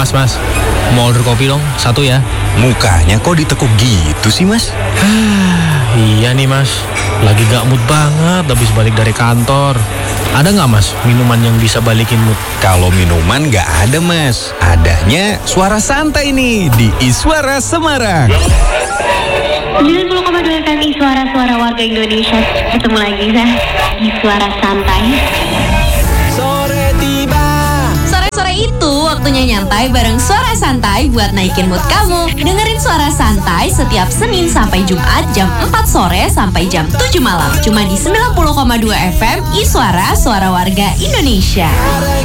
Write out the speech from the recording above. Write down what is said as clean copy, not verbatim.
Mas. Mau order kopi dong, satu ya. Mukanya kok ditekuk gitu sih, Mas? Iya nih Mas, lagi gak mood banget habis balik dari kantor. Ada nggak Mas minuman yang bisa balikin mood? Kalau minuman nggak ada, Mas. Adanya suara santai nih di Iswara Semarang. 90,2 FM Suara Warga Indonesia. Ketemu lagi saya di Suara Santai. Sore-sore itu waktunya nyantai bareng Suara Santai buat naikin mood kamu. Dengerin Suara Santai setiap Senin sampai Jumat jam 4 sore sampai jam 7 malam. Cuma di 90,2 FM Suara Warga Indonesia.